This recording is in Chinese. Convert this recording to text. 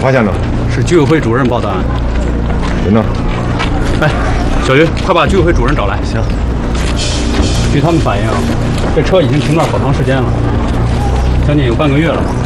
发现的？ 是居委会主任报的案。 人呢？ 哎，小云，快把居委会主任找来。 行。 据他们反映，这车已经停那儿好长时间了，将近有半个月了。